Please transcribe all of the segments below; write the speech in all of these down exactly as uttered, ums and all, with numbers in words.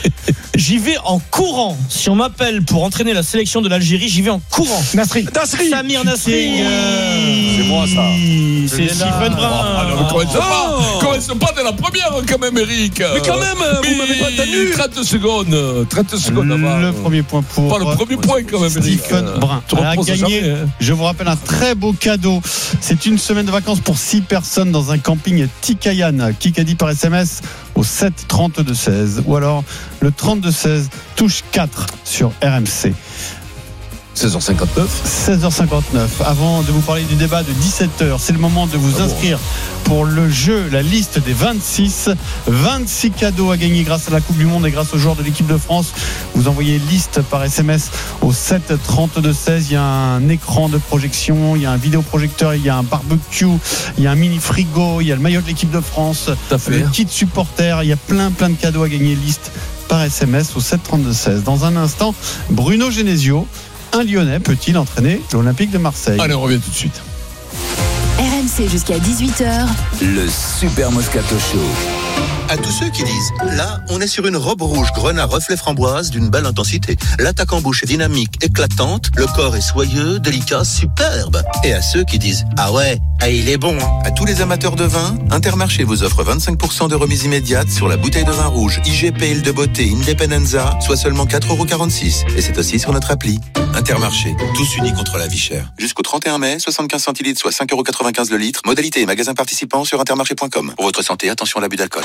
J'y vais en courant. Si on m'appelle pour entraîner la sélection de l'Algérie, j'y vais en courant. Nasri. Nasri. Samir Nasri. Euh... C'est moi ça. C'est Stephen Brun. Ah non, commence pas, commence pas dès la première quand même, Eric. Mais quand même, mais vous m'avez pas entendu. trente secondes, trente secondes avant. Le premier point pour. Pas le premier point quand même, Eric. Stephen Brun. Tu Elle a reposes gagné. jamais, hein. Je vous rappelle un très beau cadeau. C'est une semaine de vacances pour six personnes dans un camping Tikayan. Kikadi par S M S au sept trente-deux seize ou alors le trente-deux seize touche quatre sur R M C. seize heures cinquante-neuf. seize heures cinquante-neuf. Avant de vous parler du débat de dix-sept heures, c'est le moment de vous ah inscrire bon. pour le jeu, la liste des vingt-six. vingt-six cadeaux à gagner grâce à la Coupe du Monde et grâce aux joueurs de l'équipe de France. Vous envoyez liste par S M S au sept trente-deux seize. Il y a un écran de projection, il y a un vidéoprojecteur, il y a un barbecue, il y a un mini frigo, il y a le maillot de l'équipe de France, le kit supporter. Il y a plein plein de cadeaux à gagner. Liste par S M S au sept trente-deux seize. Dans un instant, Bruno Genesio. Un Lyonnais peut-il entraîner l'Olympique de Marseille? Allez, on revient tout de suite. R M C jusqu'à dix-huit heures. Le Super Moscato Show. À tous ceux qui disent, là, on est sur une robe rouge grenat reflet framboise d'une belle intensité. L'attaque en bouche est dynamique, éclatante, le corps est soyeux, délicat, superbe. Et à ceux qui disent, ah ouais, ah il est bon. À tous les amateurs de vin, Intermarché vous offre vingt-cinq pour cent de remise immédiate sur la bouteille de vin rouge I G P Île de Beauté Independenza, soit seulement quatre euros quarante-six. Et c'est aussi sur notre appli. Intermarché, tous unis contre la vie chère. Jusqu'au trente et un mai, soixante-quinze centilitres, soit cinq euros quatre-vingt-quinze le litre. Modalité et magasin participant sur intermarché point com. Pour votre santé, attention à l'abus d'alcool.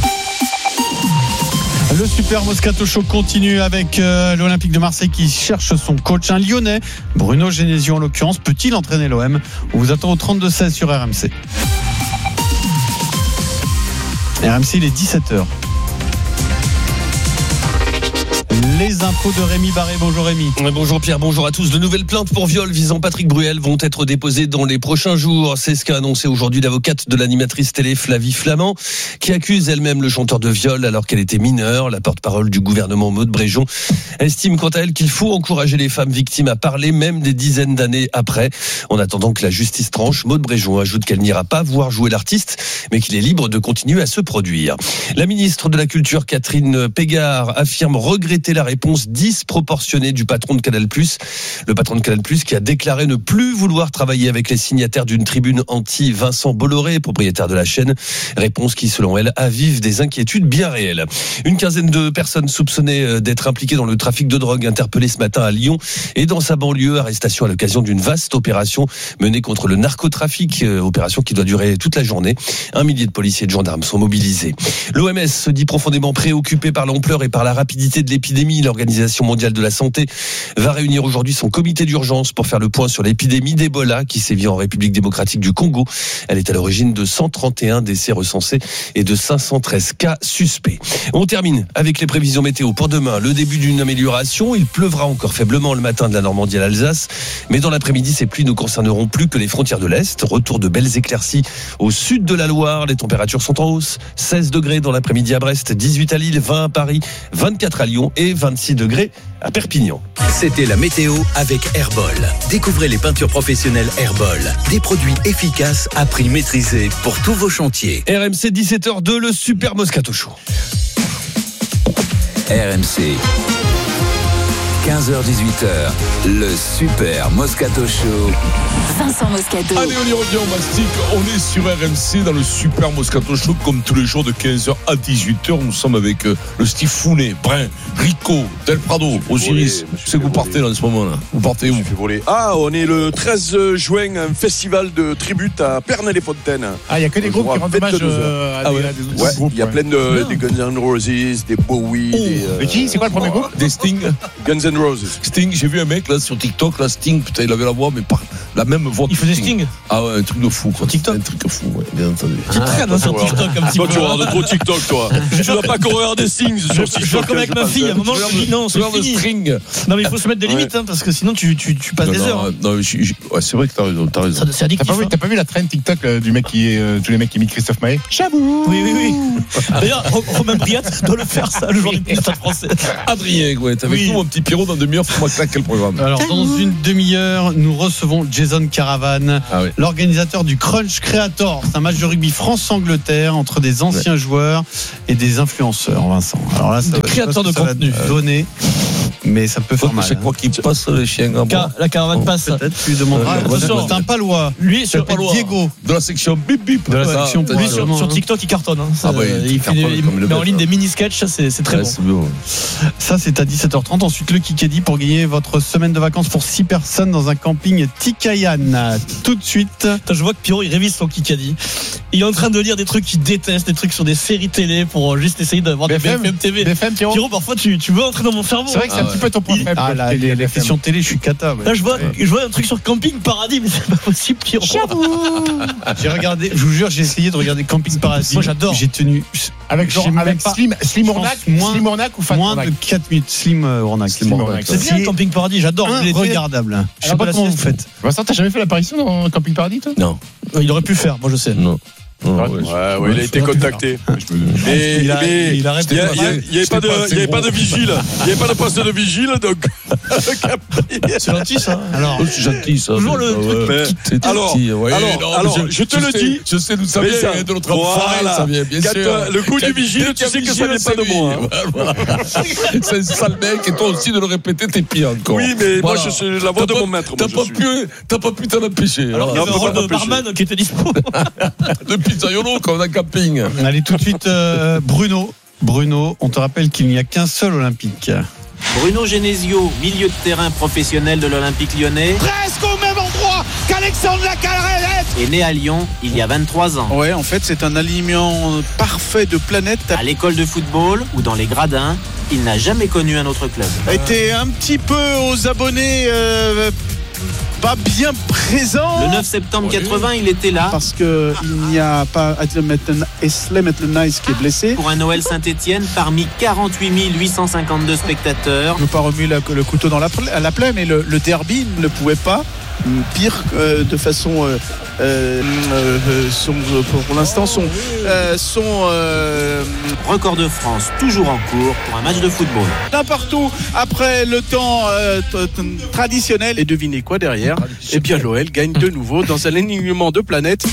Le Super Moscato Show continue avec euh, l'Olympique de Marseille qui cherche son coach, un Lyonnais, Bruno Genesio en l'occurrence. Peut-il entraîner l'O M? On vous attend au trente-deux seize sur R M C. R M C, il est dix-sept heures. Les infos de Rémi Barré. Bonjour Rémi. Bonjour Pierre, bonjour à tous. De nouvelles plaintes pour viol visant Patrick Bruel vont être déposées dans les prochains jours. C'est ce qu'a annoncé aujourd'hui l'avocate de l'animatrice télé Flavie Flamand, qui accuse elle-même le chanteur de viol alors qu'elle était mineure. La porte-parole du gouvernement Maude Bréjon estime quant à elle qu'il faut encourager les femmes victimes à parler, même des dizaines d'années après. En attendant que la justice tranche, Maude Bréjon ajoute qu'elle n'ira pas voir jouer l'artiste, mais qu'il est libre de continuer à se produire. La ministre de la Culture, Catherine Pégard, affirme regretter la réponse disproportionnée du patron de Canal+. Le patron de Canal+, qui a déclaré ne plus vouloir travailler avec les signataires d'une tribune anti-Vincent Bolloré, propriétaire de la chaîne. Réponse qui, selon elle, avive des inquiétudes bien réelles. Une quinzaine de personnes soupçonnées d'être impliquées dans le trafic de drogue interpellées ce matin à Lyon et dans sa banlieue. Arrestation à l'occasion d'une vaste opération menée contre le narcotrafic, opération qui doit durer toute la journée. Un millier de policiers et de gendarmes sont mobilisés. L'O M S se dit profondément préoccupée par l'ampleur et par la rapidité de l'épidémie. L'Organisation mondiale de la santé va réunir aujourd'hui son comité d'urgence pour faire le point sur l'épidémie d'Ebola qui sévit en République démocratique du Congo. Elle est à l'origine de cent trente et un décès recensés et de cinq cent treize cas suspects. On termine avec les prévisions météo pour demain. Le début d'une amélioration. Il pleuvra encore faiblement le matin de la Normandie à l'Alsace, mais dans l'après-midi, ces pluies ne concerneront plus que les frontières de l'Est. Retour de belles éclaircies au sud de la Loire. Les températures sont en hausse. seize degrés dans l'après-midi à Brest, dix-huit à Lille, vingt à Paris, vingt-quatre à Lyon et vingt-six degrés à Perpignan. C'était la météo avec Herbol. Découvrez les peintures professionnelles Herbol. Des produits efficaces à prix maîtrisé pour tous vos chantiers. R M C dix-sept heures deux, le Super Moscato Show. R M C. quinze heures dix-huit heures, le Super Moscato Show. Vincent Moscato. Allez, on y revient, on mastique. On est sur R M C dans le Super Moscato Show, comme tous les jours de quinze heures à dix-huit heures. Nous sommes avec euh, le Steve Founet, Brun, Rico, Del Prado, Osiris. Je sais que vous partez là en ce moment-là. Vous partez où? Ah, on est le treize juin, un festival de tribute à Pernay-les-Fontaines. Ah, il n'y a que des groupes qui rendent hommage euh, à ah des, ouais. à des Ouais, groupes. il y a plein de des Guns N' Roses, des Bowie, Oh, des. Euh, Mais qui? C'est quoi le premier groupe? Des Sting. Guns N' Roses. Sting, j'ai vu un mec là sur TikTok, là, Sting, putain, il avait la voix, mais pas la même voix. Il faisait Sting. Ah ouais, un truc de fou, quoi. TikTok. Un truc de fou, ouais, bien entendu. Tu traînes hein, sur TikTok un petit Toi, peu. tu regardes trop TikTok, toi. Tu n'as pas qu'on regarde des Stings sur TikTok. Je vois comme avec ma fille, à un moment, je me dis non, c'est Regarde le fini. string. Non, mais il faut se mettre des limites, hein, parce que sinon tu, tu, tu passes Non, des non, heures. hein. non, mais je- je- ouais, c'est vrai que t'as raison, t'as raison. Ça, c'est T'as addictif. pas, vu, hein. t'as pas vu la traîne TikTok euh, du mec qui est euh, tous les mecs qui imitent Christophe Maé? Chabou. Oui, oui, oui. D'ailleurs, Romain Briat doit le faire, ça, le jour du stade français. Adrien, ouais, t'es avec Oui. nous, mon petit Pierrot, dans demi-heure, faut moi claquer le programme. Alors dans une demi-heure, nous recevons Jason Jason Caravan, Ah oui. l'organisateur du Crunch Creator. C'est un match de rugby France-Angleterre entre des anciens ouais. joueurs et des influenceurs, Vincent. Alors là, ça, des créateurs de ça contenu. Va donner, mais ça peut faire Faut mal. chaque fois qu'il passe, les chiens. Car, la caravane oh, passe. Peut-être tu lui demanderas. Euh, c'est un palois. Lui, sur pas Diego. De la section bip bip. De la Ouais, section ah, Lui, ouais, sur, ouais. sur TikTok, il cartonne. Hein. Ah bah, il il fait cartonne des, comme il le met en bête, ligne hein. des mini-sketchs, ça, c'est, c'est très Ouais, bon. c'est bon. Ça, c'est à dix-sept heures trente. Ensuite, le Kikadi pour gagner votre semaine de vacances pour six personnes dans un camping Tikayan. Tout de suite. Attends, je vois que Pierrot, il révise son Kikadi. Il est en train de lire des trucs qu'il déteste, des trucs sur des séries télé pour juste essayer d'avoir des B F M T V. B F M, Pierrot. Pierrot, parfois, tu, tu veux entrer dans mon cerveau. C'est vrai que c'est Ah un petit ouais. peu ton point Il- faible. Ah, là, les, les questions télé, je suis cata. Ouais. Là, je vois, je vois un truc sur Camping Paradis, mais c'est pas possible, Pierrot. J'ai regardé, je vous jure, j'ai essayé de regarder Camping Paradis. Moi, j'adore. J'ai tenu. Avec, genre, j'ai même avec pas- Slim, Slim je pense Ornac, moins- Slim Ornac ou Fat Moins Ornac. de quatre minutes. Slim euh, Ornac. Slim Ornac. C'est bien, Camping Paradis, j'adore. Je l'ai dit. Regardable. Je sais Alors, pas la comment vous sieste. faites. Vincent, t'as jamais fait l'apparition dans Camping Paradis, toi? Non. Il aurait pu faire, moi je sais. Non. Non, Ouais, ouais. Ouais, ouais, il a été contacté. Mais Il a- mais il a arrêté il y a- de il y a- il y avait pas de, il y avait pas de vigile. Il n'y avait pas de poste de vigile, donc. C'est gentil ça. Alors, Oh, c'est gentil, ça. Toujours le Ouais, truc ouais. qui- C'est alors, gentil, ouais. alors, Non, alors, mais je te le sais- dis. Je sais d'où ça Mais vient, ça- de notre enfoiré, voilà. ça vient, bien Quand, sûr. euh, le coup du Quand- vigile, dès tu qu'il y a sais que ça vigile, vient pas de c'est moi, lui. hein. Voilà. C'est un sale mec, et toi aussi de le répéter, t'es pire encore. Oui, mais moi, Voilà. je suis la voix T'as de pas- mon maître. T'as moi, pas je suis. pu, t'as pas pu t'en empêcher. Alors, il y Non, avait un on peut rôle pas de t'empêcher. barman qui était dispo. De pizzaiolo comme dans un camping. allez tout de suite, euh, Bruno. Bruno, on te rappelle qu'il n'y a qu'un seul Olympique. Bruno Genesio, milieu de terrain professionnel de l'Olympique lyonnais, Presque au même endroit qu'Alexandre Lacarrette. est né à Lyon il y a vingt-trois ans. Ouais, en fait, c'est un alignement parfait de planètes. À l'école de football ou dans les gradins, il n'a jamais connu un autre club. A été un petit peu aux abonnés euh, pas bien présents. Le neuf septembre quatre-vingts, il était là Parce qu'il n'y a pas Eslem Etlenais qui est blessé. pour un Noël Saint-Étienne parmi quarante-huit mille huit cent cinquante-deux spectateurs. Je ne veux pas remuer la- le couteau dans la, pla- à la plaie, mais le, le derby ne pouvait pas. Pire, euh, de façon. Euh, euh, euh, son, pour l'instant, son. Euh, son euh, Record de France toujours en cours pour un match de football. n'importe où après le temps euh, t- t- traditionnel. Et devinez quoi derrière? Eh bien, l'O L gagne de nouveau dans un alignement de planètes.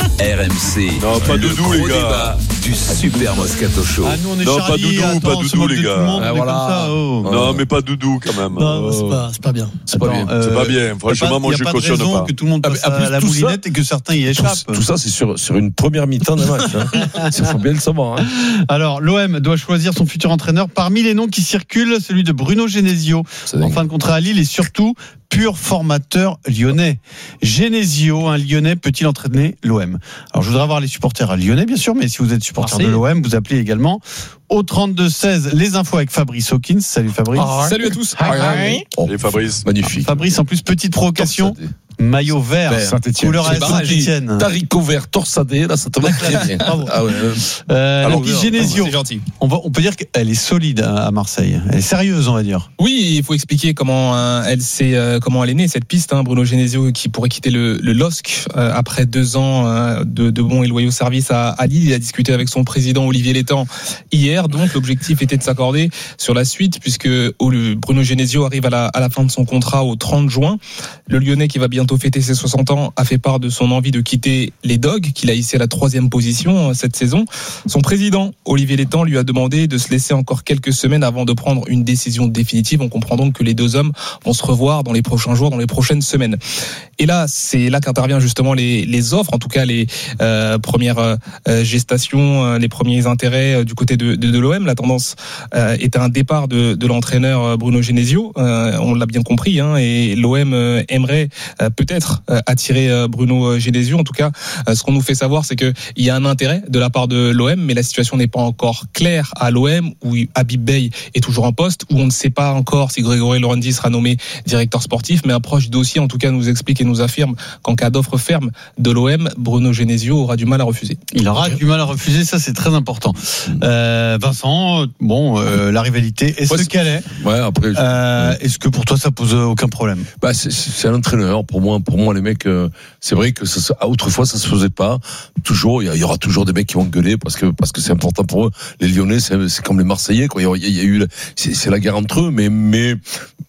R M C. Non, pas le Doudou, gros les gars. débat du Super Moscato Show. Ah, nous, on est Non, pas Charlie. Doudou, Attends, pas on se Doudou, moque les de gars. tout le monde, Ah, on est voilà. comme ça, oh. Non, mais pas Doudou quand même. Non, c'est pas, c'est pas bien. C'est pas bien. Attends, C'est pas bien. y a Franchement, pas- moi, y a je pas de cautionne raison pas. que tout le monde Ah, passe mais en plus, à la tout ça- moulinette et que certains y Tout, échappent. tout ça, c'est sur, sur une première mi-temps de match. Il faut bien le savoir. Hein. Alors, l'O M doit choisir son futur entraîneur. Parmi les noms qui circulent, celui de Bruno Genesio, C'est en dingue. fin de contrat à Lille, et surtout pur formateur lyonnais. Genesio, un Lyonnais, peut-il entraîner l'O M? Alors, je voudrais avoir les supporters lyonnais, bien sûr, mais si vous êtes supporter de Marseille. l'O M, vous appelez également au trente-deux seize les infos avec Fabrice Hawkins. Salut Fabrice. Salut à tous. Oh, Et Fabrice. magnifique. Fabrice, en plus, petite provocation, Torsadé. maillot vert, Vert. Saint-Étienne. couleur à C'est barrage. Saint-Etienne. Taricot vert, torsadé, là, ça te va très bien. Bravo. Ah ouais, euh, Euh, Alors, alors, Genesio, C'est gentil. on, va, on peut dire qu'elle est solide à à Marseille. Elle est sérieuse, on va dire. Oui, il faut expliquer comment euh, elle s'est, euh, comment elle est née cette piste. Hein, Bruno Genesio qui pourrait quitter le, le L O S C euh, après deux ans euh, de, de bons et loyaux services à, à Lille. Il a discuté avec son président Olivier Létang hier. Donc l'objectif était de s'accorder sur la suite puisque oh, le Bruno Genesio arrive à la, à la fin de son contrat au trente juin. Le Lyonnais qui va bientôt fêter ses soixante ans a fait part de son envie de quitter les Dogs qu'il a hissé à la troisième position euh, cette saison. Son président Olivier Létang lui a demandé de se laisser encore quelques semaines avant de prendre une décision définitive. On comprend donc que les deux hommes vont se revoir dans les prochains jours, dans les prochaines semaines. Et là, c'est là qu'interviennent justement les, les offres, en tout cas les euh, premières euh, gestations, euh, les premiers intérêts euh, du côté de, de, de l'O M. La tendance euh, est à un départ de, de l'entraîneur euh, Bruno Genesio. Euh, on l'a bien compris, hein, et l'O M euh, aimerait euh, peut-être euh, attirer euh, Bruno Genesio. En tout cas, euh, ce qu'on nous fait savoir, c'est qu'il y a un intérêt de la part de l'O M, mais la situation n'est pas encore claire à l'O M, où Habib Beye est toujours en poste, où on ne sait pas encore si Grégory Lorenzi sera nommé directeur sportif, mais un proche du dossier, en tout cas, nous explique et nous affirme qu'en cas d'offre ferme de l'O M, Bruno Genesio aura du mal à refuser. Il aura du mal à refuser, ça c'est très important. Euh, Vincent, bon, euh, la rivalité, est-ce Ouais, qu'elle est ouais, après, je- euh, Est-ce que pour toi ça pose aucun problème? bah, c'est, c'est un entraîneur. Pour moi, pour moi, les mecs, euh, c'est vrai que ça, se- autrefois, ça se faisait pas. Toujours, il y, a- il y aura toujours des mecs qui vont gueuler parce que parce que c'est important pour eux. Les Lyonnais, c'est, c'est comme les Marseillais, quoi. Il y a, il y a eu, c'est, c'est la guerre entre eux, mais mais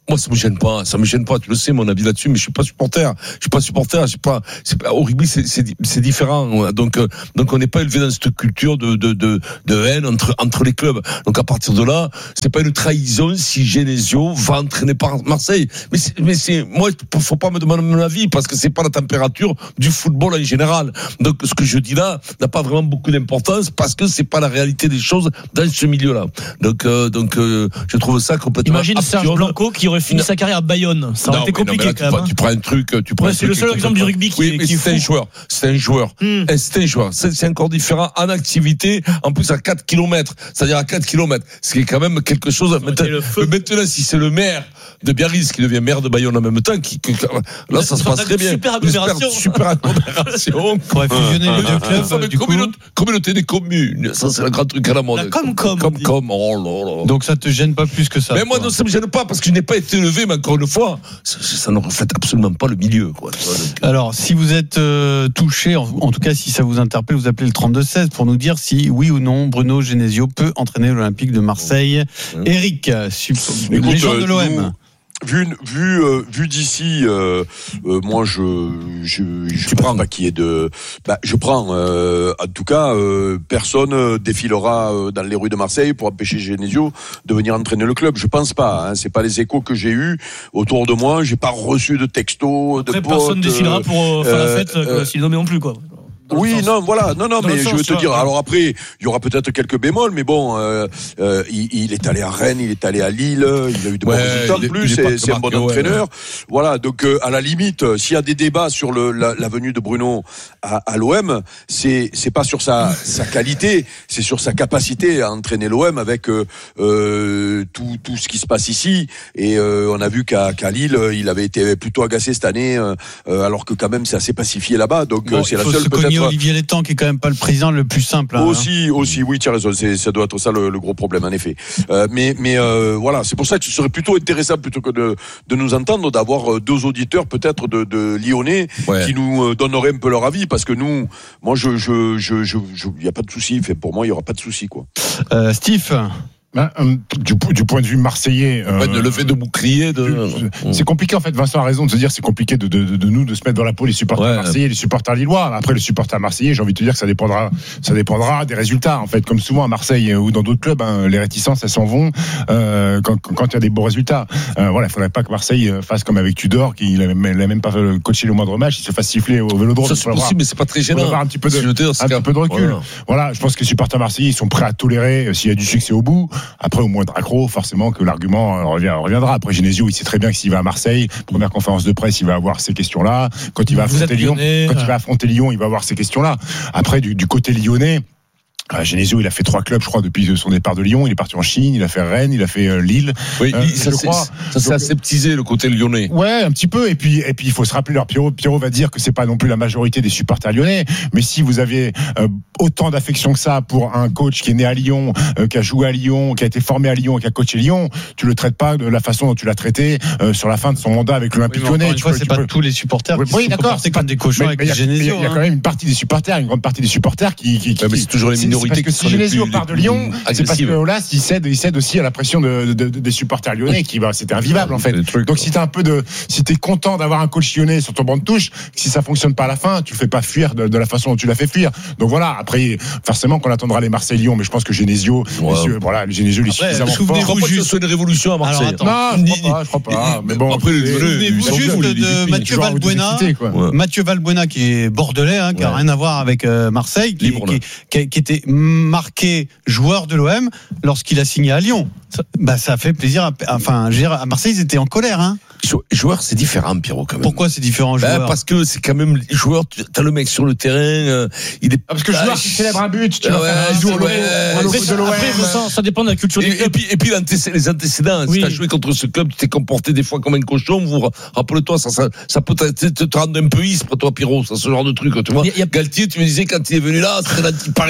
Moi, ça me gêne pas, ça me gêne pas. Tu le sais, mon avis là-dessus, mais je suis pas supporter. Je suis pas supporter. Je suis pas. C'est pas au rugby, c'est, c'est, c'est différent. Donc, euh, donc, on n'est pas élevé dans cette culture de, de, de, de haine entre, entre les clubs. Donc, à partir de là, c'est pas une trahison si Genesio va entraîner par Marseille. Mais c'est, mais c'est, moi, faut pas me demander mon avis parce que c'est pas la température du football en général. Donc, ce que je dis là n'a pas vraiment beaucoup d'importance parce que c'est pas la réalité des choses dans ce milieu-là. Donc, euh, donc, euh, je trouve ça complètement. Imagine absurde. Serge Blanco qui aurait fini non. sa carrière à Bayonne. Ça aurait été compliqué non, quand même. Tu, hein. tu prends un truc, tu prends ouais, un c'est truc le seul exemple du rugby qui, oui, mais qui c'est est un joueur. C'est un joueur. Hmm. C'est un joueur. C'est, c'est encore différent en activité. En plus, à quatre kilomètres. C'est-à-dire à quatre kilomètres. Ce qui est quand même quelque chose. Maintenant, maintenant, si c'est le maire de Biarritz qui devient maire de Bayonne en même temps, qui, qui là, ça se passe très bien. Super agglomération. Super agglomération. Pour fusionner les deux clubs. Du communauté, communauté des communes. Ça, c'est le grand truc à la mode. La Comcom. Comcom. Oh là là. Donc, ça te gêne pas plus que ça. Mais moi, non, ça me gêne pas parce que je n'ai pas été élevé, mais encore une fois, ça, ça ne reflète absolument pas le milieu, quoi. Alors, si vous êtes euh, touché, en, en tout cas, si ça vous interpelle, vous appelez le trente-deux seize pour nous dire si, oui ou non, Bruno Genesio peut entraîner l'Olympique de Marseille. Mmh. Eric, super, Écoute, légende euh, de l'O M. Nous... Vu, vu, euh, vu d'ici, euh, euh, moi je, je, je tu pense prends pas qu'il y ait de, bah, je prends. Euh, en tout cas, euh, personne défilera dans les rues de Marseille pour empêcher Genesio de venir entraîner le club. Je pense pas. Hein, c'est pas les échos que j'ai eus autour de moi. J'ai pas reçu de textos, de Après, potes. Personne défilera pour euh, faire euh, la fête, euh, s'il nommé non plus, quoi. Oui, non, voilà, non, non, mais je veux te dire. Alors après, il y aura peut-être quelques bémols, mais bon, euh, euh, il, il est allé à Rennes, il est allé à Lille, il a eu de bons ouais, résultats en plus, c'est, c'est un bon entraîneur. Ouais. Voilà, donc euh, à la limite, s'il y a des débats sur le, la, la venue de Bruno à, à l'O M, c'est c'est pas sur sa sa qualité, c'est sur sa capacité à entraîner l'O M avec euh, euh, tout tout ce qui se passe ici. Et euh, on a vu qu'à, qu'à Lille, il avait été plutôt agacé cette année, euh, alors que quand même c'est assez pacifié là-bas. Donc bon, c'est la seule peut-être. Olivier Létang qui est quand même pas le président le plus simple. Hein, aussi, hein. aussi, oui, tu as raison. C'est, ça doit être ça le, le gros problème en effet. Euh, mais, mais euh, voilà, c'est pour ça que ce serait plutôt intéressant plutôt que de, de nous entendre d'avoir deux auditeurs peut-être de, de Lyonnais ouais. qui nous donneraient un peu leur avis parce que nous, moi, je, je, je, je, il y a pas de souci. Fait pour moi, il y aura pas de souci quoi. Euh, Steve. Ben, euh, du, du point de vue marseillais, euh, de lever de bouclier, de... de c'est compliqué en fait. Vincent a raison de se dire c'est compliqué de, de, de, de nous de se mettre dans la peau les supporters ouais. marseillais, les supporters lillois. Après le supporter marseillais, j'ai envie de te dire que ça dépendra, ça dépendra des résultats en fait. Comme souvent à Marseille ou dans d'autres clubs, hein, les réticences elles s'en vont euh, quand quand il y a des beaux résultats. Euh, voilà, il faudrait pas que Marseille fasse comme avec Tudor, qui n'a même, même pas coaché le moindre match, il se fasse siffler au Vélodrome. Ça c'est possible, avoir, mais c'est pas très gênant. Avoir un petit peu de, un petit peu de recul. Voilà. voilà, je pense que les supporters marseillais ils sont prêts à tolérer euh, s'il y a du succès au bout. Après au moins accro, forcément que l'argument revient, reviendra. Après Genesio, il sait très bien que s'il va à Marseille, première conférence de presse, il va avoir ces questions-là. Quand il va affronter Lyon, quand il va affronter Lyon, il va avoir ces questions-là. Après, du, du côté lyonnais, Euh, Genesio, il a fait trois clubs, je crois, depuis son départ de Lyon. Il est parti en Chine, il a fait Rennes, il a fait euh, Lille. Oui, euh, ça, je c'est, crois. ça s'est aseptisé le côté lyonnais. Ouais, un petit peu. Et puis, et puis, il faut se rappeler. Alors, Pierrot, Pierrot va dire que c'est pas non plus la majorité des supporters lyonnais. Mais si vous avez euh, autant d'affection que ça pour un coach qui est né à Lyon, euh, qui a joué à Lyon, qui a été formé à Lyon, qui a coaché Lyon, tu le traites pas de la façon dont tu l'as traité euh, sur la fin de son mandat avec l'Olympique oui, Lyonnais. Une fois, c'est pas peux... tous les supporters. Oui, qui oui sont d'accord. C'est comme des cochons avec Genesio. Il y a quand même une partie des supporters, une grande partie des supporters qui. qui, qui ouais, mais c'est toujours les minorités qui sont les plus. Part de Lyon, c'est parce que Olas il cède, il cède aussi à la pression de, de, de, des supporters lyonnais qui bah, c'était invivable en fait. Trucs, donc si t'es un peu de, si t'es content d'avoir un coach lyonnais sur ton banc de touche, si ça fonctionne pas à la fin, tu le fais pas fuir de, de la façon dont tu l'as fait fuir. Donc voilà. Après, forcément qu'on attendra les Marseille-Lyon, mais je pense que Genesio, wow. messieurs, voilà, le Genesio il est suffisamment fort. Je crois pas que ce soit une révolution à Marseille. Alors, non, je crois pas, je crois pas. Mais bon, après, souvenez-vous juste de Mathieu Valbuena, Mathieu Valbuena qui est bordelais, hein, qui a rien à voir avec Marseille, qui, qui, qui était marqué joueur de l'O M lorsqu'il a signé à Lyon. Ça, bah, ça a fait plaisir à, enfin, à Marseille, ils étaient en colère, hein. Joueur, c'est différent, Pierrot, quand même. Pourquoi c'est différent, joueur? Bah, parce que c'est quand même, joueur, t'as le mec sur le terrain, euh, il est. Ah, parce que le joueur qui célèbre un but, tu vois, ouais, un jour ouais, le logo de l'O M. Après, ça, ça dépend de la culture et, du club. Et puis, et puis les antécédents. Oui. Si t'as joué contre ce club, tu t'es comporté des fois comme un cochon, vous, rappelle-toi, ça, ça, ça peut te, te, te rendre un peu âpre, toi, Pierrot, ça, ce genre de truc, tu vois. Y a, y a... Galtier, tu me disais, quand il est venu là, c'était l'anti-parisien. Ah, mais moi,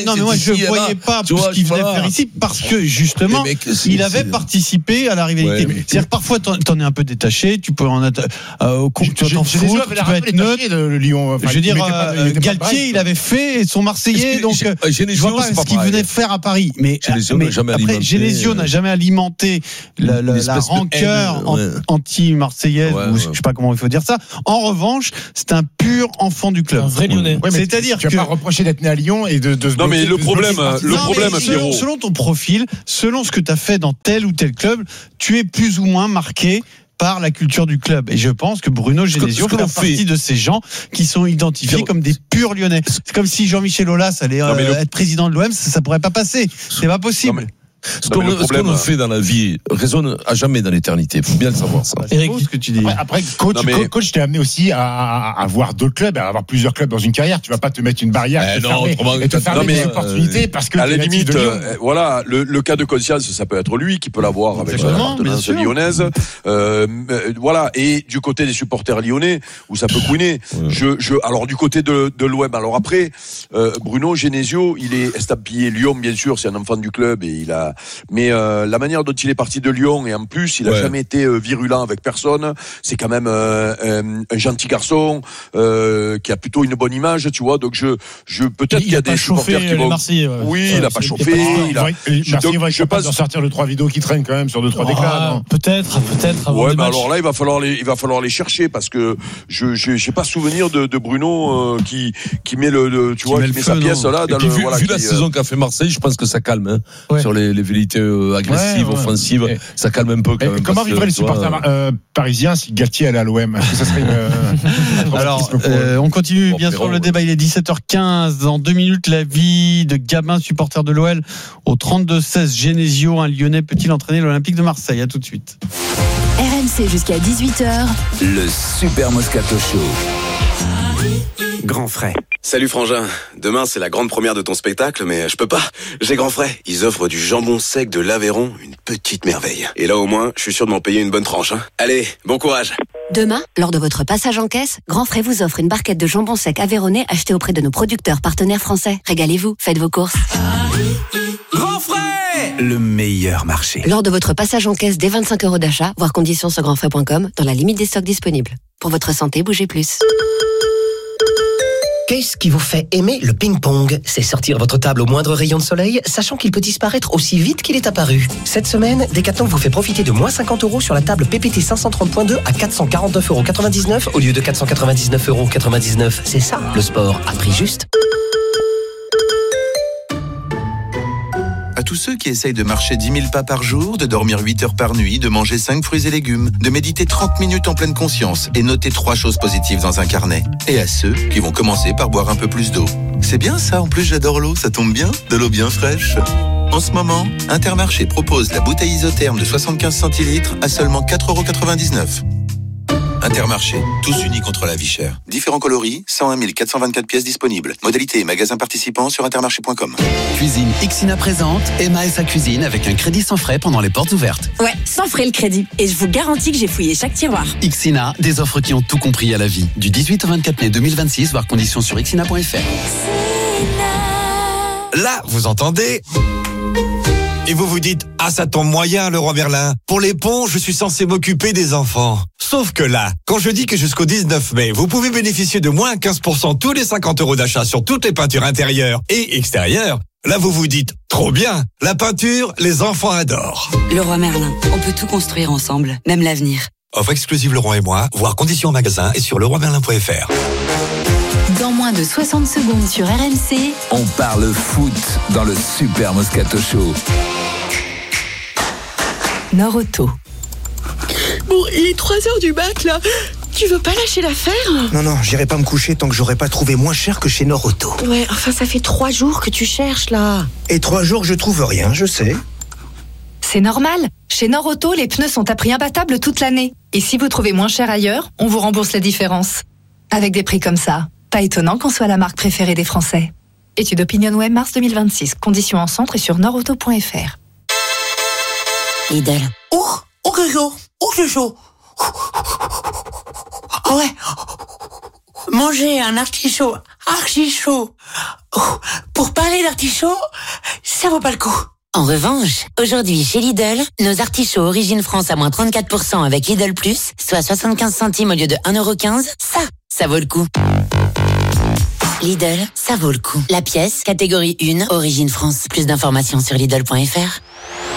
non, mais moi je ne voyais pas ce qu'il venait faire ici parce que justement, mecs, il avait c'est... participé à la rivalité. Ouais, c'est-à-dire que parfois t'en, t'en es un peu détaché, tu peux en être, euh, tu t'en fous, tu peux être neutre. De Lyon, enfin, je veux dire, euh, Galtier, il avait fait son Marseillais, donc je ne vois pas ce qu'il venait faire à Paris. Mais après, Genesio n'a jamais alimenté la, la, la rancœur haine, ouais. anti-marseillaise, ouais, ou je ne sais pas comment il faut dire ça. En revanche, c'est un pur enfant du club. Un vrai Lyonnais. Ouais, c'est-à-dire tu que tu vas pas reprocher d'être né à Lyon et de, de se non mais le problème, le problème, selon, selon ton profil, selon ce que tu as fait dans tel ou tel club, tu es plus ou moins marqué par la culture du club. Et je pense que Bruno Genesio fait partie de ces gens qui sont identifiés comme des purs Lyonnais. C'est comme si Jean-Michel Aulas allait euh, le... être président de l'O M, ça, ça pourrait pas passer. C'est pas possible. Non, mais... Ce qu'on, ce qu'on a fait dans la vie résonne à jamais dans l'éternité. Il faut bien le savoir, ça. Eric, qu'est-ce que tu dis? Après, après coach, non, mais... coach, t'es amené aussi à, à, à avoir d'autres clubs, à avoir plusieurs clubs dans une carrière. Tu vas pas te mettre une barrière eh te non, fermer, et te fermer des opportunités parce que à la limite, euh, voilà, le, le cas de conscience, ça peut être lui qui peut l'avoir avec la appartenance lyonnaise. Euh, voilà. Et du côté des supporters lyonnais, où ça peut couiner. Ouais. Je, je, alors du côté de, de l'O M. Alors après, euh, Bruno Genesio, il est estampillé Lyon, bien sûr. C'est un enfant du club et il a. Mais euh, la manière dont il est parti de Lyon et en plus il a ouais. jamais été euh, virulent avec personne, c'est quand même euh, un, un gentil garçon euh, qui a plutôt une bonne image, tu vois. Donc je, je peut-être il qu'il y a, a des supporters qui vont. Marseillais, ouais. Oui, ça, il a pas chauffé. Il a. Marseille va être capable d'en sortir le trois vidéos qui traînent quand même sur deux trois déclats. Peut-être, peut-être. Ouais, mais alors là il va falloir les, il va falloir les chercher parce que je, je, j'ai pas souvenir de, de Bruno euh, qui, qui met le, le tu vois, qui met sa pièce là. Dans le. Vu la saison qu'a fait Marseille, je pense que ça calme sur les vérités agressive, ouais, ouais. offensive, ouais. ça calme un peu quand même. Comment vivraient les supporters euh, parisiens si Galtier allait à l'O M? Ça serait une, une Alors, euh, on continue bon, bien sûr le débat. Il est dix-sept heures quinze. Dans deux minutes, la vie de Gabin, supporter de l'O L, au trente-deux seize. Genesio, un Lyonnais, peut-il entraîner l'Olympique de Marseille? À tout de suite. R M C jusqu'à dix-huit heures. Le Super Moscato Show. Grand frais. Salut Frangin, demain c'est la grande première de ton spectacle, mais je peux pas, j'ai Grand frais. Ils offrent du jambon sec de l'Aveyron, une petite merveille. Et là au moins, je suis sûr de m'en payer une bonne tranche. Hein. Allez, bon courage. Demain, lors de votre passage en caisse, Grand frais vous offre une barquette de jambon sec aveyronnais achetée auprès de nos producteurs partenaires français. Régalez-vous, faites vos courses. Grand frais, le meilleur marché. Lors de votre passage en caisse dès vingt-cinq euros d'achat, voir conditions sur grand frais point com, dans la limite des stocks disponibles. Pour votre santé, bougez plus. Qu'est-ce qui vous fait aimer le ping-pong? C'est sortir votre table au moindre rayon de soleil, sachant qu'il peut disparaître aussi vite qu'il est apparu. Cette semaine, Decathlon vous fait profiter de moins cinquante euros sur la table P P T cinq cent trente point deux à quatre cent quarante-neuf euros quatre-vingt-dix-neuf au lieu de quatre cent quatre-vingt-dix-neuf euros quatre-vingt-dix-neuf. C'est ça, le sport à prix juste. À tous ceux qui essayent de marcher dix mille pas par jour, de dormir huit heures par nuit, de manger cinq fruits et légumes, de méditer trente minutes en pleine conscience et noter trois choses positives dans un carnet. Et à ceux qui vont commencer par boire un peu plus d'eau. C'est bien ça, en plus j'adore l'eau, ça tombe bien, de l'eau bien fraîche. En ce moment, Intermarché propose la bouteille isotherme de soixante-quinze centilitres à seulement quatre euros quatre-vingt-dix-neuf. Intermarché, tous unis contre la vie chère. Différents coloris, cent un mille quatre cent vingt-quatre pièces disponibles. Modalité et magasins participants sur intermarché point com. Cuisine Ixina présente Emma et sa cuisine avec un crédit sans frais pendant les portes ouvertes. Ouais, sans frais le crédit. Et je vous garantis que j'ai fouillé chaque tiroir. Ixina, des offres qui ont tout compris à la vie. Du dix-huit au vingt-quatre mai deux mille vingt-six, voir conditions sur ixina point f r. Là, vous entendez ? Et vous vous dites, ah ça tombe moyen le roi Merlin. Pour les ponts, je suis censé m'occuper des enfants. Sauf que là, quand je dis que jusqu'au dix-neuf mai, vous pouvez bénéficier de moins quinze pour cent tous les cinquante euros d'achat sur toutes les peintures intérieures et extérieures, là vous vous dites, trop bien, la peinture, les enfants adorent. Le roi Merlin, on peut tout construire ensemble, même l'avenir. Offre exclusive Leroy et moi, voir conditions en magasin et sur leroy merlin point f r. Dans moins de soixante secondes sur R M C, on parle foot dans le Super Moscato Show. Norauto. Bon, il est trois heures du mat, là. Tu veux pas lâcher l'affaire? Non, non, j'irai pas me coucher tant que j'aurai pas trouvé moins cher que chez Norauto. Ouais, enfin, ça fait trois jours que tu cherches, là. Et trois jours, je trouve rien, je sais. C'est normal. Chez Norauto, les pneus sont à prix imbattable toute l'année. Et si vous trouvez moins cher ailleurs, on vous rembourse la différence. Avec des prix comme ça, pas étonnant qu'on soit la marque préférée des Français. Étude OpinionWay mars deux mille vingt-six. Conditions en centre et sur norauto point f r. Lidl. Oh, oh que chaud, oh que chaud. Ah ouais. Manger un artichaut archi chaud. Oh, pour parler d'artichaut, ça vaut pas le coup. En revanche, aujourd'hui chez Lidl, nos artichauts Origine France à moins trente-quatre pour cent avec Lidl Plus, soit soixante-quinze centimes au lieu de un euro quinze, ça, ça vaut le coup. Lidl, ça vaut le coup. La pièce, catégorie un, Origine France. Plus d'informations sur Lidl point F R.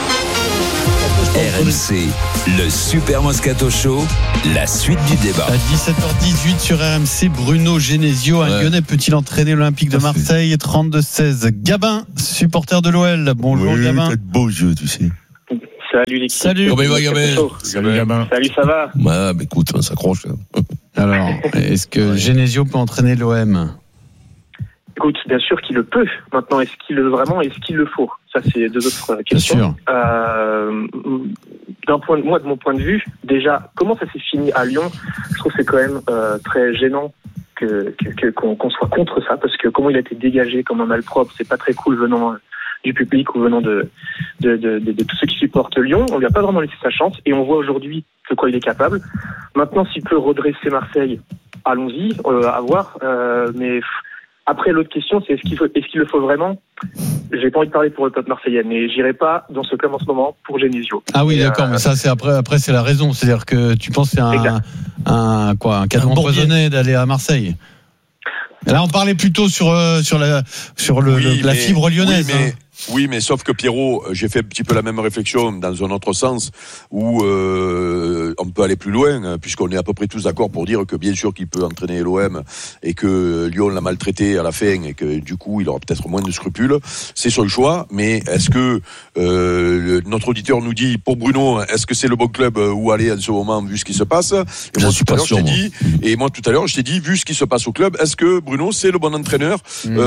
R M C, le Super Moscato Show, la suite du débat. À dix-sept heures dix-huit sur R M C, Bruno Genesio, un Ouais. Lyonnais peut-il entraîner l'Olympique de Marseille? Trente-deux seize. Gabin, supporter de l'O L. Bonjour Oui, Gabin. t'as de beaux jeux, tu sais. Salut l'équipe. Salut. Comment il va, Gabin? Salut Gabin. Salut, ça va? Ouais, mais écoute, on s'accroche. hein. Alors, est-ce que Genesio peut entraîner l'O M? Écoute, bien sûr qu'il le peut. Maintenant, est-ce qu'il le vraiment, est-ce qu'il le faut? Ça, c'est deux autres Bien questions. sûr. Euh, d'un point de, moi, de mon point de vue, déjà, comment ça s'est fini à Lyon? Je trouve que c'est quand même euh, très gênant que, que, que- qu'on, qu'on soit contre ça, parce que comment il a été dégagé comme un malpropre, c'est pas très cool venant euh, du public ou venant de de, de, de, de tous ceux qui supportent Lyon. On lui a pas vraiment laissé sa chance, et on voit aujourd'hui de quoi il est capable. Maintenant, s'il peut redresser Marseille, allons-y, euh, à voir. Euh, mais pff, après, l'autre question, c'est est-ce qu'il faut, est-ce qu'il le faut vraiment? J'ai pas envie de parler pour le peuple marseillais, mais j'irai pas dans ce club en ce moment pour Genesio. Ah oui, Et, d'accord, euh, mais ça, c'est après, après, c'est la raison. C'est-à-dire que tu penses que c'est un, Exact. un, quoi, un cadeau Un bourbier. empoisonné d'aller à Marseille. Là, on parlait plutôt sur, euh, sur la, sur le, Oui, le- la mais- fibre lyonnaise. Oui mais, hein. oui, mais sauf que Pierrot, j'ai fait un petit peu la même réflexion dans un autre sens où euh, on peut aller plus loin, puisqu'on est à peu près tous d'accord pour dire que bien sûr qu'il peut entraîner l'O M et que Lyon l'a maltraité à la fin et que du coup il aura peut-être moins de scrupules. C'est son choix, mais est-ce que euh, notre auditeur nous dit pour Bruno, est-ce que c'est le bon club où aller en ce moment vu ce qui se passe? Et J'en moi suis tout à pas l'heure, je sûr, t'ai moi. dit, et moi tout à l'heure je t'ai dit vu ce qui se passe au club, est-ce que Bruno c'est le bon entraîneur Mm.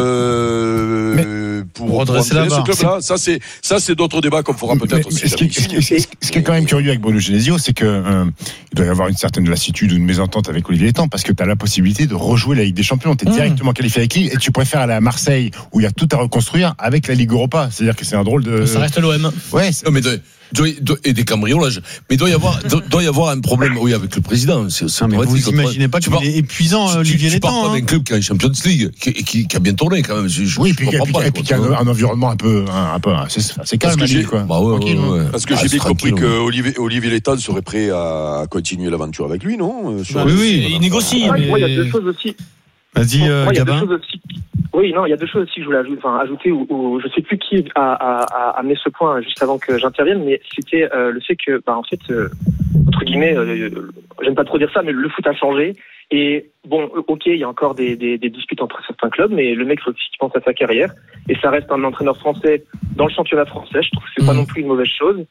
euh, pour, pour redresser entraîner la ce barre. club-là? Ça c'est ça c'est d'autres débats qu'on fera Mais- peut-être mais aussi. ce, qui, est- ce qui est- ce qui est- ce qui est quand même curieux avec Bruno Genesio, c'est que euh, il doit y avoir une certaine lassitude ou une mésentente avec Olivier Létang, parce que tu as la possibilité de rejouer la Ligue des Champions. Tu es Mmh. directement qualifié avec Lille et tu préfères aller à Marseille où il y a tout à reconstruire avec la Ligue Europa. C'est-à-dire que c'est un drôle de. Ça reste l'O M. Ouais. c'est- Non, mais doit- doit- doit- et des cambriolages. Mais il doit y avoir, doit, doit y avoir un problème, oui, avec le président. C'est, c'est Non, mais dramatique. vous imaginez pas Tu qu'il pars- est épuisant, tu- Olivier tu, tu pars Létang. pas hein. d'un club qui a une Champions League, qui, qui, qui a bien tourné quand même. Je, je, Oui, je et puis, et comprends puis, pas, et quoi, puis qu'il y a tu vois. un, un environnement un peu, un, un peu, c'est, c'est Parce calme que à j'ai- Lille, quoi. Bah ouais, Tranquille, ouais, hein. ouais. Parce que Ah, j'ai c'est bien compris tranquille, que Olivier, Olivier Létang serait prêt à continuer l'aventure avec lui, non? Euh, sur- Bah, Oui, oui. Il négocie. moi, mais- moi, il y a deux choses aussi. Vas-y, euh, Moi, il y a deux Gabin. choses aussi. Oui, non, il y a deux choses aussi que je voulais ajouter, enfin, ajouter ou, ou je sais plus qui a, a, a amené ce point juste avant que j'intervienne, mais c'était euh, le fait que, bah, en fait, euh, entre guillemets, euh, j'aime pas trop dire ça, mais le foot a changé. Et bon, ok, il y a encore des, des, des disputes entre certains clubs, mais le mec faut aussi qu'il pense à sa carrière. Et ça reste un entraîneur français dans le championnat français. Je trouve que c'est pas Mhm. non plus une mauvaise chose.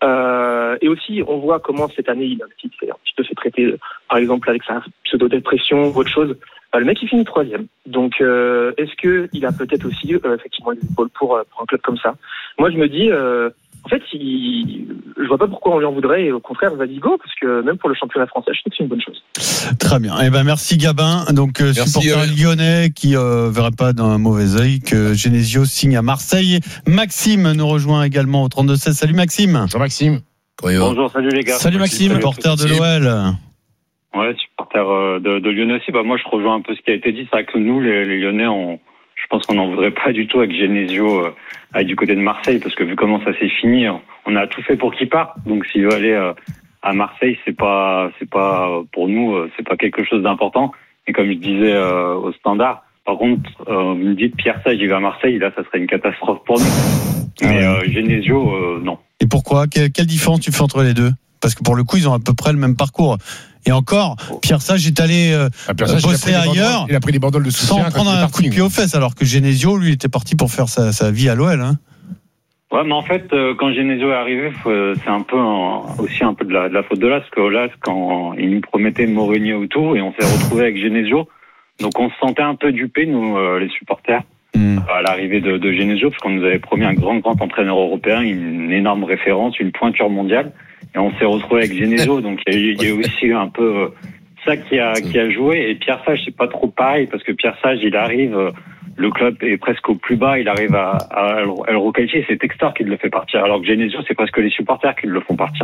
Euh, et aussi, on voit comment cette année il a un petit, un petit peu fait traiter, par exemple avec sa pseudo-dépression ou autre chose. Euh, le mec il finit troisième. Donc euh, est-ce que il a peut-être aussi euh, effectivement les épaules pour, euh, pour un club comme ça? Moi je me dis, euh, en fait, il, je vois pas pourquoi on lui en voudrait. Et au contraire, vas-y go, parce que même pour le championnat français, je trouve que c'est une bonne chose. Très bien. Eh ben, merci Gabin. Donc, euh, Merci, supporter euh, lyonnais qui euh, verrait pas d'un mauvais œil que Genesio signe à Marseille. Maxime nous rejoint également au trente-deux seize. Salut Maxime. Bonjour Maxime. Comment il va? Bonjour, salut les gars. Salut Maxime, supporter de l'O L. Ouais, supporter euh, de, de Lyon aussi. Bah moi, je rejoins un peu ce qui a été dit. C'est vrai que nous, les, les Lyonnais, on, je pense qu'on n'en voudrait pas du tout avec Genesio euh, aller du côté de Marseille, parce que vu comment ça s'est fini, on a tout fait pour qu'il parte. Donc s'il veut aller euh, à Marseille, c'est pas, c'est pas pour nous, euh, c'est pas quelque chose d'important. Et comme je disais euh, au Standard, par contre, euh, vous me dites Pierre Sage, il va à Marseille, là, ça serait une catastrophe pour nous. Mais euh, Genesio, euh, non. Et pourquoi quelle, quelle différence tu fais entre les deux? Parce que pour le coup, ils ont à peu près le même parcours. Et encore, Pierre Sage est allé euh, Ah, Pierre Sage, il a bosser pris des banderoles- ailleurs Il a pris des banderoles de sans soutien. quand prendre il est un parti. coup de pied aux fesses, alors que Genesio, lui, était parti pour faire sa, sa vie à l'O L. Hein. Ouais, mais en fait, euh, quand Genesio est arrivé, faut- euh, c'est un peu un- aussi un peu de la, de la faute de Las, parce que Las, quand il nous promettait Mourinho autour, et on s'est retrouvé avec Genesio, donc on se sentait un peu dupés, nous, euh, les supporters, mmh. à l'arrivée de, de Genesio, parce qu'on nous avait promis un grand, grand entraîneur européen, une énorme référence, une pointure mondiale, et on s'est retrouvé avec Genesio, donc il y a eu, il y a eu aussi un peu euh, ça qui a, qui a joué, et Pierre Sage, c'est pas trop pareil, parce que Pierre Sage, il arrive... euh, le club est presque au plus bas, il arrive à, à, à le requalifier, c'est Textor qui le fait partir, alors que Genesio, c'est presque les supporters qui le font partir.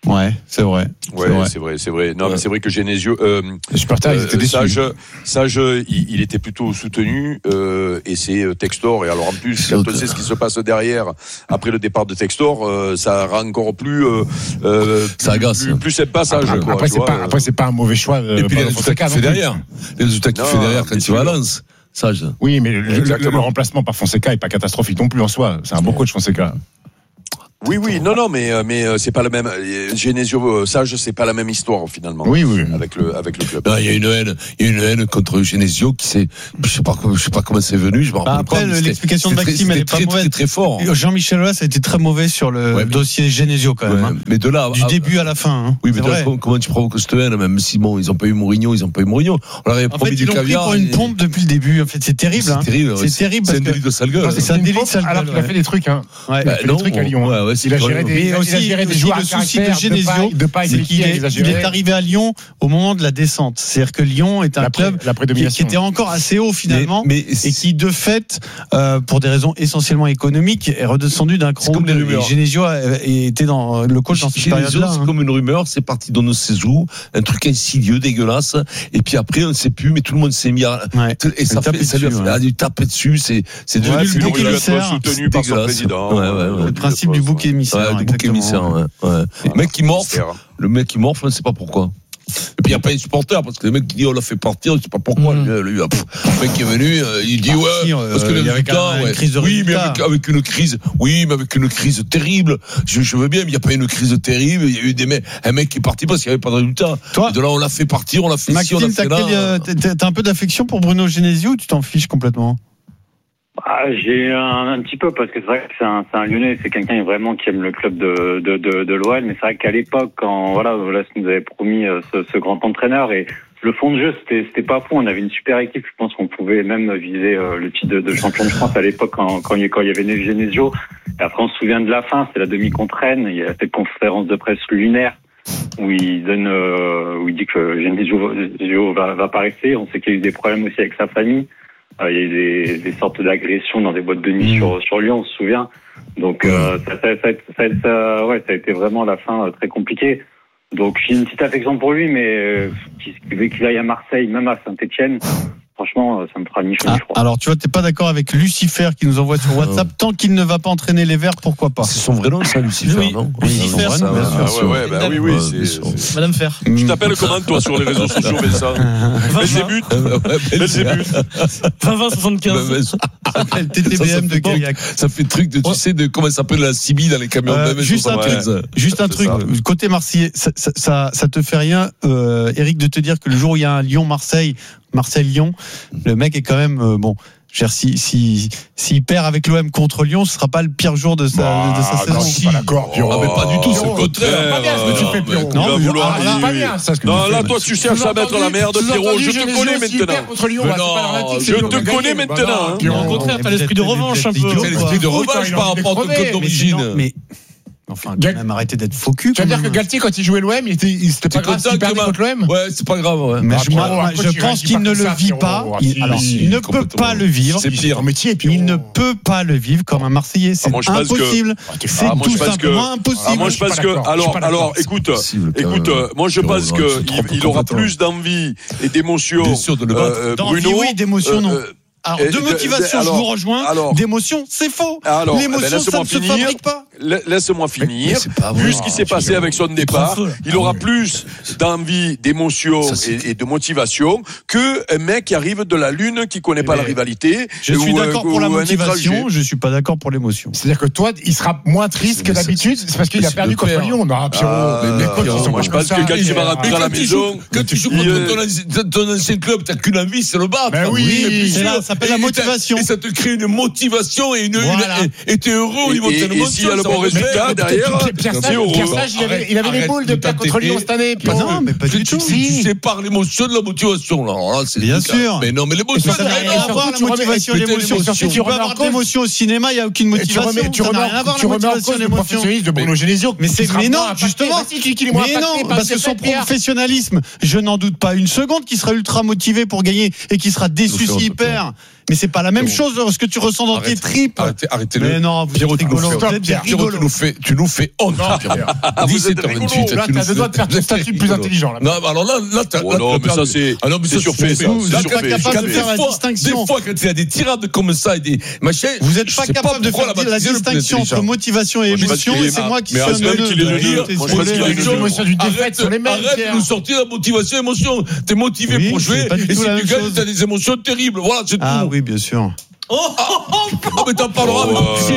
Ouais, c'est vrai. Ouais, c'est vrai, c'est vrai, c'est vrai. Non, ouais. mais c'est vrai que Genesio, euh, les supporters, ils étaient déçus. Sage, Sage, il, il était plutôt soutenu, euh, et c'est Textor. Et alors en plus, quand on sait ce qui se passe derrière, après le départ de Textor, euh, ça rend encore plus, euh, euh, ça agace. Plus, plus sympa Sage. Après, quoi, après, c'est vois, pas, après, c'est pas un mauvais choix. Et puis les résultats qu'il fait derrière. Les résultats qu'il fait derrière quand il va à Lens. Sage. Oui, mais le, le, le remplacement par Fonseca est pas catastrophique non plus en soi. C'est un bon coach, Fonseca. Oui, oui, non, non, mais mais c'est pas la même. Genesio Sage, c'est pas la même histoire finalement. Oui, oui. Avec le avec le club. Non, il y a une haine, il y a une haine contre Genesio qui c'est, je sais pas, je sais pas comment c'est venu. Je me rappelle après, pas. Après, l'explication de Maxime, elle est pas très, mauvaise. Très, très fort. Jean-Michel Aulas a été très mauvais sur le ouais, dossier Genesio quand même. Ouais, hein. Mais de là, du à, début à la fin. Hein. Oui, mais de là, comment tu provoques cette haine, même si bon, ils ont pas eu Mourinho, ils ont pas eu Mourinho. On leur avait en promis fait, du ils l'ont caviar. Pris pour une pompe depuis le début. En fait, c'est terrible. C'est hein. terrible. C'est terrible. C'est un délit de sale gueule. C'est un délit de sale gueule. Alors qu'il a fait des trucs. Hein. Ouais. Il a fait des trucs à Lyon. Il a géré des. Aussi, il a des joueurs le souci de Genesio, c'est qu'il est, il est arrivé à Lyon au moment de la descente. C'est-à-dire que Lyon est un la club la qui, qui était encore assez haut finalement, mais, mais et qui de fait, euh, pour des raisons essentiellement économiques, est redescendu d'un cran. Comme les rumeurs. Genesio était dans le coach dans cette période-là. C'est hein. comme une rumeur, c'est parti dans nos séjours, un truc insidieux, dégueulasse, et puis après on ne sait plus, mais tout le monde s'est mis à ouais. et ça, fait, ça lui a fait ouais. du taper dessus. C'est c'est devenu ouais, le bouc émissaire soutenu par son président. Ouais, ouais, ouais, le principe du bouc émissaire. Du bouc émissaire. Le mec qui morfle, le mec qui morfle, on ne sait pas pourquoi. Et puis il n'y a pas les supporters, parce que le mec qui dit on l'a fait partir, on ne sait pas pourquoi. Mmh. Lui, lui, pff, le mec qui est venu, il dit ouais, si, parce que euh, les résultats, ouais. Crise de oui, résultats. mais avec, avec une crise, oui, mais avec une crise terrible. Je, je veux bien, mais il n'y a pas une crise terrible. Il y a eu des mecs, un mec qui est parti parce qu'il n'y avait pas de résultats. Toi, de là, on l'a fait partir, on l'a fait Maxime, ici, on l'a fait là. T'as, t'as un peu d'affection pour Bruno Genesio ou tu t'en fiches complètement? Ah, j'ai un, un petit peu parce que c'est vrai que c'est un, c'est un Lyonnais, c'est quelqu'un vraiment qui aime le club de de de, de l'O L, mais c'est vrai qu'à l'époque, quand voilà, Aulas nous avait promis ce, ce grand entraîneur et le fond de jeu, c'était c'était pas fou. On avait une super équipe. Je pense qu'on pouvait même viser euh, le titre de, de champion de France à l'époque quand quand il y, quand il y avait Genesio. Et après, on se souvient de la fin, c'est la demi contre Rennes. Il y a cette conférence de presse lunaire où il donne, euh, où il dit que Genesio va va pas rester. On sait qu'il y a eu des problèmes aussi avec sa famille. Euh, il y a eu des, des sortes d'agressions dans des boîtes de nuit mmh. sur, sur Lyon, on se souvient. Donc, euh, ça, ça, ça, ça, ça, ouais, ça a été vraiment la fin euh, très compliquée. Donc, j'ai une petite affection pour lui, mais euh, qu'il, qu'il aille à Marseille, même à Saint-Etienne, franchement, ça me fera ni chaud ni froid. Ah, alors, tu vois, t'es pas d'accord avec Lucifer qui nous envoie sur WhatsApp. Tant qu'il ne va pas entraîner les Verts, pourquoi pas? C'est son vrai nom, ça, Lucifer, oui. non? Lucifer, oui, bien sûr. Ah, ouais, ouais, bah, oui, oui, c'est, c'est... Madame Fer. Tu t'appelles comment, toi, sur les réseaux sociaux, Vincent? Belzébuth. Belzébuth. vingt vingt soixante-quinze. Ça s'appelle T T B M de Gaillac. Ça fait truc de, tu sais, de comment ça s'appelle la C B dans les camions. Euh, juste un truc, juste un truc. Côté Marseillais, ça, ça, ça, ça te fait rien, euh, Eric, de te dire que le jour où il y a un Lyon-Marseille, Marseille-Lyon, le mec est quand même euh, bon. Si si s'il perd avec l'O M contre Lyon, ce sera pas le pire jour de sa bah, de sa saison. Non, je suis pas d'accord, Pierrot. Ah, mais pas du tout, c'est le contraire. Pas bien ce que tu fais, Pierrot. Non, mais vouloir ah, pas bien ça ce que non, tu fais. là, toi, tu cherches à mettre la merde, Pierrot. Je te connais maintenant. Je te connais maintenant. Au contraire, t'as l'esprit de revanche un peu. C'est l'esprit de revanche par rapport au club d'origine. Mais enfin, quand même, arrêtez d'être faux cul. Tu veux dire que Galtier, quand il jouait l'O M, il était, il, c'était pas grave s'il perdait contre l'O M? Ouais, c'est pas grave, ouais. Mais je, moi, je pense qu'il ne le vit pas. Il, alors, il ne peut pas le vivre. C'est pire. Métier, il ne peut pas le vivre comme un Marseillais. C'est impossible. C'est tout simplement impossible. Moi, je pense que, alors, alors, écoute, écoute, moi, je pense que il aura plus d'envie et d'émotion. Bruno. Oui, d'émotion, non. Alors, de motivation, je vous rejoins. D'émotion, c'est faux. Alors, l'émotion, ça ne se fabrique pas. Laisse-moi finir. Vu ce qui s'est passé avec son départ, il aura plus d'envie, d'émotion et, et de motivation que un mec qui arrive de la Lune, qui connaît pas la rivalité. Je suis d'accord pour la motivation, je suis pas d'accord pour l'émotion. C'est-à-dire que toi, il sera moins triste que d'habitude, c'est parce qu'il a perdu contre Lyon. Non, Pierrot. Moi, je pense que quand il va rentrer à la maison, quand tu joues contre ton ancien club, t'as qu'une envie, c'est le battre. Ben oui, ça s'appelle la motivation. Et ça te crée une motivation et une, et t'es heureux au niveau de cette motivation. Bon résultat derrière, Pierre Sage, il avait, il avait les boules de perdre contre Lyon cette année. Bah non, mais pas du tout. Tu sépares l'émotion de la motivation. Là. Alors là, c'est bien sûr. Mais non, mais l'émotion, ça n'a rien à voir la motivation et l'émotion. Tu peux avoir de l'émotion au cinéma, il n'y a aucune motivation. Tu remets en cause le professionnalisme de Bruno Genesio. Mais non, justement. Mais non, parce que son professionnalisme, je n'en doute pas une seconde, qu'il sera ultra motivé pour gagner et qu'il sera déçu s'il perd. Mais c'est pas la même chose ce que tu ressens dans tes tripes. Arrêtez, arrêtez-le. Mais non, vous êtes rigolo. Vous êtes des Pierrot, tu nous fais, tu nous fais honte. dix-sept heures vingt-huit. Là, t'as deux doigts de faire ton statut plus intelligent. Là. Non, alors là, là, t'as. Oh non, mais ça, c'est. Ah non, mais c'est surfait, ça. Vous n'êtes pas capable de faire la Des distinction. fois, quand il y a des tirades comme ça et des machins. Vous n'êtes pas capable de faire la distinction entre motivation et émotion, et c'est moi qui suis un Les émotions du défaite sont les mêmes. Arrête de nous sortir la motivation et émotion. T'es motivé pour jouer, et si tu gagnes, t'as des émotions terribles. Voilà, c'est tout. Ah oui, bien sûr. Oh, oh, oh, oh, mais t'en parleras.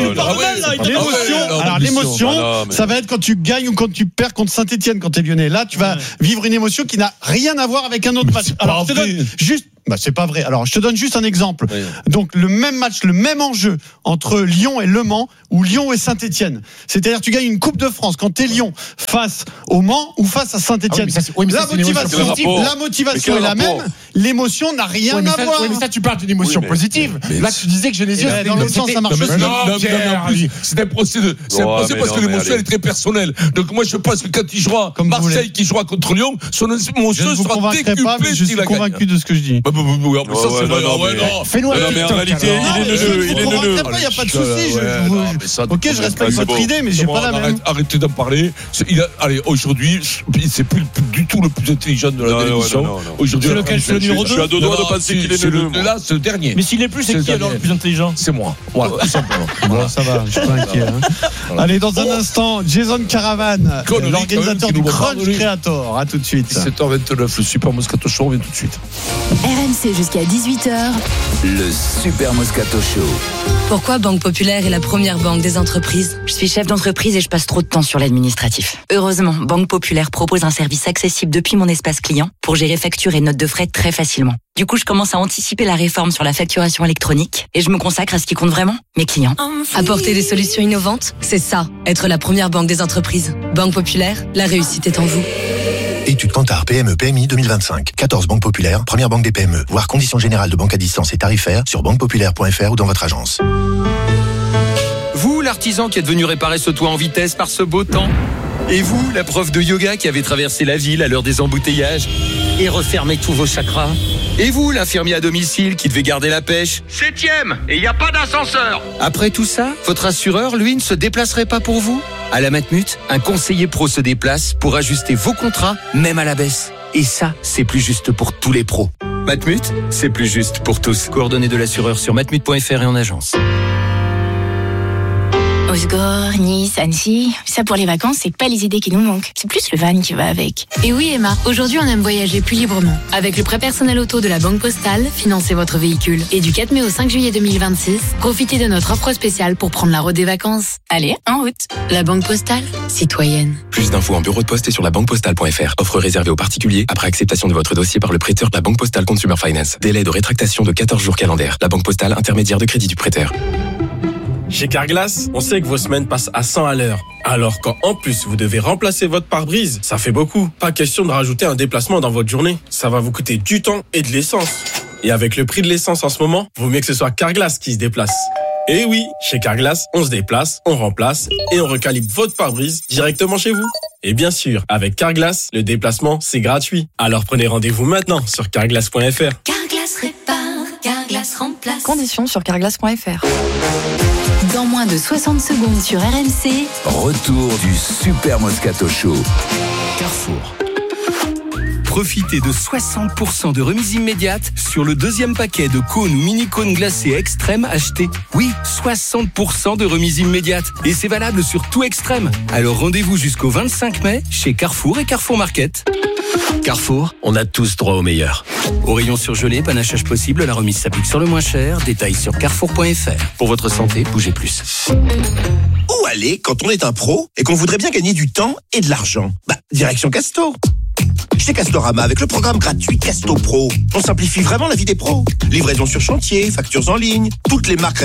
L'émotion, alors l'émotion, ça va être quand tu gagnes ou quand tu perds contre Saint-Etienne quand t'es lyonnais. Là, tu vas vivre une émotion qui n'a rien à voir avec un autre match. Alors, je te donne juste. Bah, c'est pas vrai. Alors, je te donne juste un exemple. Oui. Donc, le même match, le même enjeu entre Lyon et Le Mans ou Lyon et Saint-Etienne. C'est-à-dire, tu gagnes une Coupe de France quand t'es Lyon face au Mans ou face à Saint-Etienne. Ah oui, oui, la, motivation, la motivation est la même. L'émotion n'a rien oui, à ça, voir. Oui, mais ça, tu parles d'une émotion oui, mais, positive. Mais Là, tu disais que Genesio. Dans l'autre sens, ça marche aussi. C'est un procès de, c'est un procès parce que l'émotion, elle est très personnelle. Donc, moi, je pense que quand il jouera Marseille, qui jouera contre Lyon, son émotion sera décuplée. Je suis convaincu de ce que je dis. Ça, c'est vrai. Fais-nous un mais en réalité, il est neuneux. Il est neuneux. Il n'y a pas de souci. Ok, je respecte votre idée, mais j'ai pas la même. Arrêtez d'en parler. Allez, aujourd'hui, c'est plus du tout le plus intelligent de la télévision. Aujourd'hui, c'est le numéro deux. Je suis à deux doigts de penser qu'il est neuneux. Là, c'est le dernier. Mais s'il est plus, c'est qui alors le plus intelligent? C'est moi. Voilà, tout simplement. Bon, ça va, je suis pas inquiet. Allez, dans un instant, Jason Caravan, l'organisateur du Crunch Creator. À tout de suite. dix-sept heures vingt-neuf, le Super Moscato Show revient tout de suite. R M C jusqu'à dix-huit heures. Le Super Moscato Show. Pourquoi Banque Populaire est la première banque des entreprises? Je suis chef d'entreprise et je passe trop de temps sur l'administratif. Heureusement, Banque Populaire propose un service accessible depuis mon espace client pour gérer factures et notes de frais très facilement. Du coup, je commence à anticiper la réforme sur la facturation électronique et je me consacre à ce qui compte vraiment, mes clients. Apporter des solutions innovantes, c'est ça, être la première banque des entreprises. Banque Populaire, la réussite est en vous. Étude Kantar P M E P M I deux mille vingt-cinq. quatorze banques populaires, première banque des P M E. Voir conditions générales de banque à distance et tarifaires sur banque populaire point f r ou dans votre agence. Vous, l'artisan qui êtes venu réparer ce toit en vitesse par ce beau temps. Et vous, la prof de yoga qui avait traversé la ville à l'heure des embouteillages et refermé tous vos chakras. Et vous, l'infirmier à domicile qui devait garder la pêche. Septième, et il n'y a pas d'ascenseur. Après tout ça, votre assureur, lui, ne se déplacerait pas pour vous? À la Matmut, un conseiller pro se déplace pour ajuster vos contrats, même à la baisse. Et ça, c'est plus juste pour tous les pros. Matmut, c'est plus juste pour tous. Coordonnées de l'assureur sur matmut point f r et en agence. Osgore, Nice, Annecy, ça pour les vacances, c'est pas les idées qui nous manquent. C'est plus le van qui va avec. Et oui Emma, aujourd'hui on aime voyager plus librement. Avec le prêt personnel auto de la Banque Postale, financez votre véhicule. Et du quatre mai au cinq juillet deux mille vingt-six, profitez de notre offre spéciale pour prendre la route des vacances. Allez, en route. La Banque Postale, citoyenne. Plus d'infos en bureau de poste et sur la banque postale point f r. Offre réservée aux particuliers après acceptation de votre dossier par le prêteur de la Banque Postale Consumer Finance. Délai de rétractation de quatorze jours calendaires. La Banque Postale, intermédiaire de crédit du prêteur. Chez Carglass, on sait que vos semaines passent à cent à l'heure. Alors quand en plus vous devez remplacer votre pare-brise, ça fait beaucoup. Pas question de rajouter un déplacement dans votre journée. Ça va vous coûter du temps et de l'essence. Et avec le prix de l'essence en ce moment, vaut mieux que ce soit Carglass qui se déplace. Et oui, chez Carglass, on se déplace, on remplace et on recalibre votre pare-brise directement chez vous. Et bien sûr, avec Carglass, le déplacement, c'est gratuit. Alors prenez rendez-vous maintenant sur carglass point f r. Carglass répare, Carglass remplace. Conditions sur carglass point f r. Dans moins de soixante secondes sur R M C. Retour du Super Moscato Show. Carrefour. Profitez de soixante pour cent de remise immédiate sur le deuxième paquet de cônes ou mini-cônes glacés extrême acheté. Oui, soixante pour cent de remise immédiate. Et c'est valable sur tout extrême. Alors rendez-vous jusqu'au vingt-cinq mai chez Carrefour et Carrefour Market. Carrefour, on a tous droit au meilleur. Au rayon surgelé, panachage possible, la remise s'applique sur le moins cher. Détails sur carrefour point f r. Pour votre santé, bougez plus. Où aller quand on est un pro et qu'on voudrait bien gagner du temps et de l'argent? Bah, direction Casto. Chez Castorama, avec le programme gratuit Casto Pro, on simplifie vraiment la vie des pros. Livraison sur chantier, factures en ligne, toutes les marques